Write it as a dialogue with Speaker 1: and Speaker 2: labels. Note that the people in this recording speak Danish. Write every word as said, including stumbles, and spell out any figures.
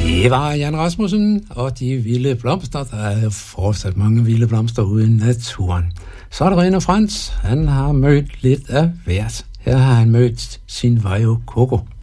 Speaker 1: Det var Jan Rasmussen og de vilde blomster. Der er fortsat mange vilde blomster ude i naturen. Så er der René Frans. Han har mødt lidt af hvert. Her har han mødt sin Vajo Coco.